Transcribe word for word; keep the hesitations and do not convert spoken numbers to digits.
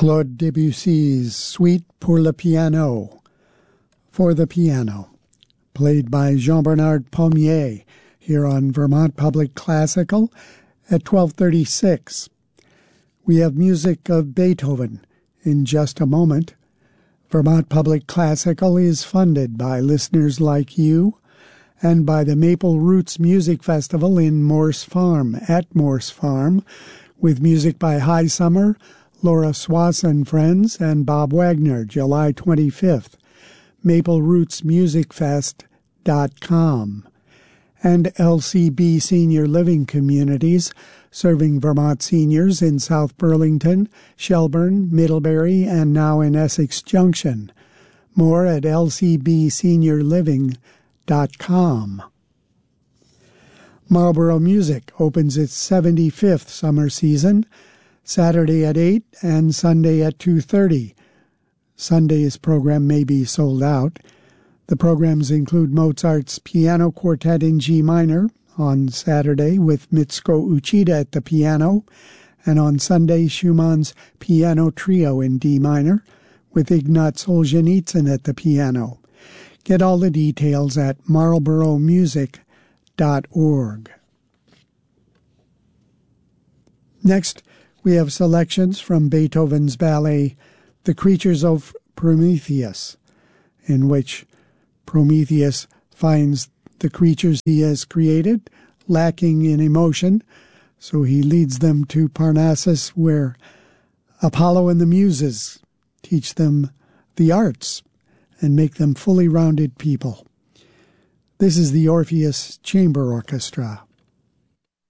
Claude Debussy's Suite pour le piano, for the piano, played by Jean-Bernard Pommier here on Vermont Public Classical at twelve thirty-six. We have music of Beethoven in just a moment. Vermont Public Classical is funded by listeners like you and by the Maple Roots Music Festival in Morse Farm, at Morse Farm, with music by High Summer, Laura Swass and Friends, and Bob Wagner, July twenty-fifth, maple roots music fest dot com, and L C B Senior Living Communities, serving Vermont seniors in South Burlington, Shelburne, Middlebury, and now in Essex Junction. More at L C B senior living dot com. Marlboro Music opens its seventy-fifth summer season, Saturday at eight and Sunday at two thirty. Sunday's program may be sold out. The programs include Mozart's Piano Quartet in G minor on Saturday with Mitsuko Uchida at the piano, and on Sunday Schumann's Piano Trio in D minor with Ignat Solzhenitsyn at the piano. Get all the details at marlboro music dot org. Next, we have selections from Beethoven's ballet The Creatures of Prometheus, in which Prometheus finds the creatures he has created lacking in emotion, so he leads them to Parnassus, where Apollo and the Muses teach them the arts and make them fully rounded people. This is the Orpheus Chamber Orchestra.